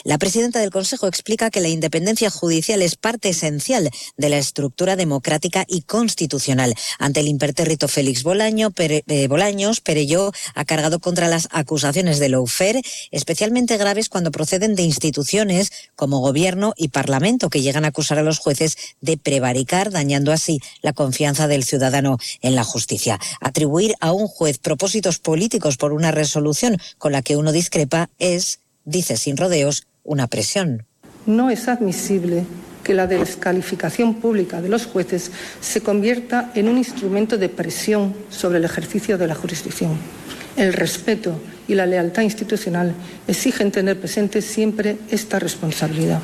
La presidenta del Consejo explica que la independencia judicial es parte esencial de la estructura democrática y constitucional. Ante el impertérrito Félix Bolaños, Perelló ha cargado contra las acusaciones de lawfare, especialmente graves cuando proceden de instituciones como Gobierno y Parlamento, que llegan a acusar a los jueces de prevaricar, dañando así la confianza del ciudadano en la justicia. Atribuir a un juez propósitos políticos por una resolución con la que uno discrepa es, dice sin rodeos, una presión. No es admisible que la descalificación pública de los jueces se convierta en un instrumento de presión sobre el ejercicio de la jurisdicción. El respeto y la lealtad institucional exigen tener presente siempre esta responsabilidad.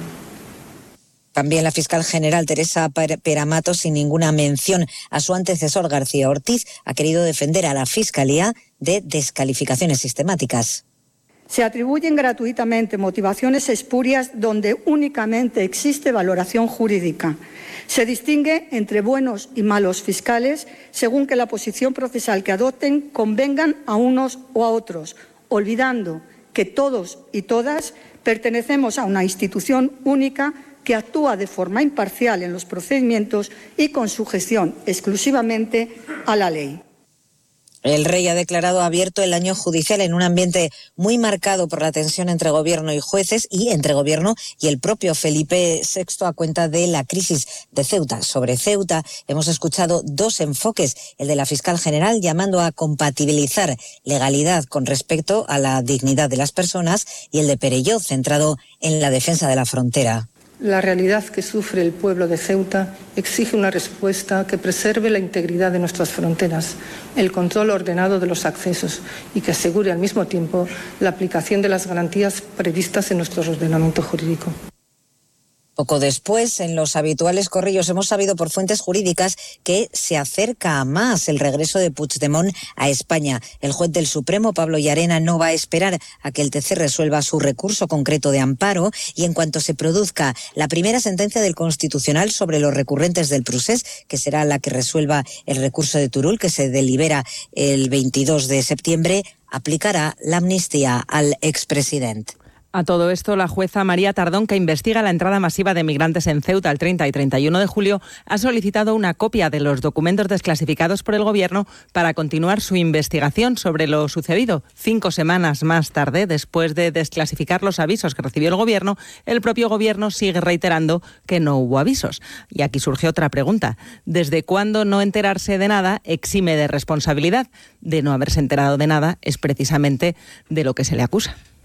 También la fiscal general Teresa Peramato, sin ninguna mención a su antecesor García Ortiz, ha querido defender a la Fiscalía de descalificaciones sistemáticas. Se atribuyen gratuitamente motivaciones espurias donde únicamente existe valoración jurídica. Se distingue entre buenos y malos fiscales según que la posición procesal que adopten convengan a unos o a otros, olvidando que todos y todas pertenecemos a una institución única que actúa de forma imparcial en los procedimientos y con sujeción exclusivamente a la ley. El rey ha declarado abierto el año judicial en un ambiente muy marcado por la tensión entre gobierno y jueces y entre gobierno y el propio Felipe VI a cuenta de la crisis de Ceuta. Sobre Ceuta hemos escuchado dos enfoques, el de la fiscal general llamando a compatibilizar legalidad con respecto a la dignidad de las personas y el de Perelló centrado en la defensa de la frontera. La realidad que sufre el pueblo de Ceuta exige una respuesta que preserve la integridad de nuestras fronteras, el control ordenado de los accesos y que asegure al mismo tiempo la aplicación de las garantías previstas en nuestro ordenamiento jurídico. Poco después, en los habituales corrillos, hemos sabido por fuentes jurídicas que se acerca a más el regreso de Puigdemont a España. El juez del Supremo, Pablo Llarena, no va a esperar a que el TC resuelva su recurso concreto de amparo y en cuanto se produzca la primera sentencia del Constitucional sobre los recurrentes del procés, que será la que resuelva el recurso de Turull, que se delibera el 22 de septiembre, aplicará la amnistía al expresidente. A todo esto, la jueza María Tardón, que investiga la entrada masiva de migrantes en Ceuta el 30 y 31 de julio, ha solicitado una copia de los documentos desclasificados por el Gobierno para continuar su investigación sobre lo sucedido. 5 semanas más tarde, después de desclasificar los avisos que recibió el Gobierno, el propio Gobierno sigue reiterando que no hubo avisos. Y aquí surge otra pregunta. ¿Desde cuándo no enterarse de nada exime de responsabilidad? De no haberse enterado de nada es precisamente de lo que se le acusa.